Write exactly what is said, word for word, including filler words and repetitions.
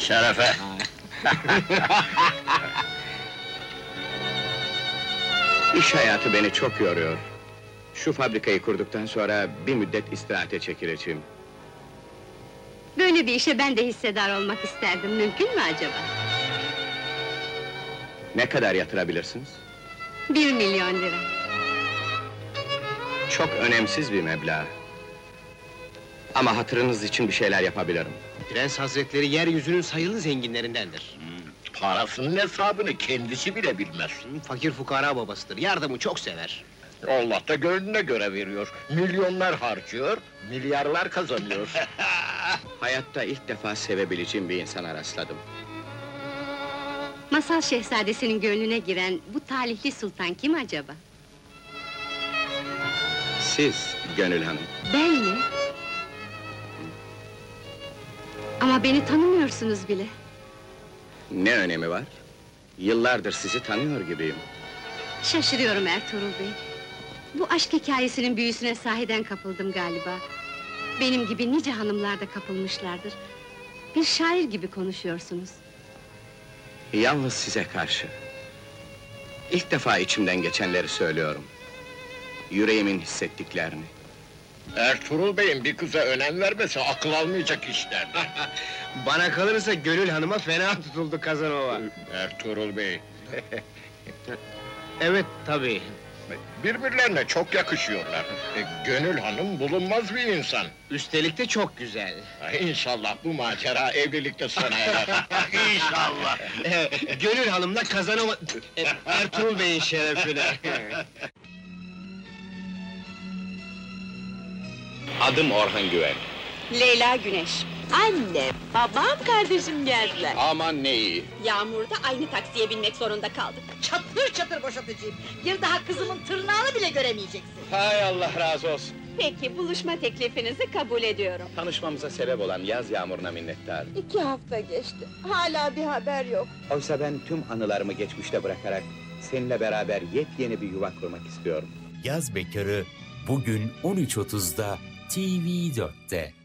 Şerefe! İş hayatı beni çok yoruyor. Şu fabrikayı kurduktan sonra bir müddet istirahate çekileceğim. Böyle bir işe ben de hissedar olmak isterdim, mümkün mü acaba? Ne kadar yatırabilirsiniz? Bir milyon lira. Çok önemsiz bir meblağ. Ama hatırınız için bir şeyler yapabilirim. Prens Hazretleri yeryüzünün sayılı zenginlerindendir. Parasının hesabını kendisi bile bilmez. Fakir fukara babasıdır, yardımı çok sever. Allah da gönlüne göre veriyor. Milyonlar harcıyor, milyarlar kazanıyor. Hayatta ilk defa sevebileceğim bir insana rastladım. Masal şehzadesinin gönlüne giren bu talihli sultan kim acaba? Siz, Gönül Hanım. Ben mi? Ama beni tanımıyorsunuz bile. Ne önemi var? Yıllardır sizi tanıyor gibiyim. Şaşırıyorum Ertuğrul Bey. Bu aşk hikayesinin büyüsüne sahiden kapıldım galiba. Benim gibi nice hanımlar da kapılmışlardır. Bir şair gibi konuşuyorsunuz. Yalnız size karşı. İlk defa içimden geçenleri söylüyorum. Yüreğimin hissettiklerini. Ertuğrul Bey'in bir kıza önem vermesi akıl almayacak işlerdir. Bana kalırsa Gönül Hanım'a fena tutuldu Kazanova. Ertuğrul Bey, Evet, tabii. birbirlerine çok yakışıyorlar. E, Gönül Hanım bulunmaz bir insan. Üstelik de çok güzel. Ha, İnşallah bu macera evlilikte sona erer. İnşallah. Gönül Hanım'la Kazanova... E, Ertuğrul Bey'in şerefine. Adım Orhan Güven. Leyla Güneş. Anne, babam, kardeşim geldiler. Aman ne iyi. Yağmurda aynı taksiye binmek zorunda kaldık. Çatır çatır boşatacağım. Bir daha kızımın tırnağını bile göremeyeceksin. Hay Allah razı olsun. Peki, buluşma teklifinizi kabul ediyorum. Tanışmamıza sebep olan yaz yağmuruna minnettarım. İki hafta geçti, hala bir haber yok. Oysa ben tüm anılarımı geçmişte bırakarak... ...seninle beraber yepyeni bir yuva kurmak istiyorum. Yaz Bekarı bugün on üç otuzda T V dörtte.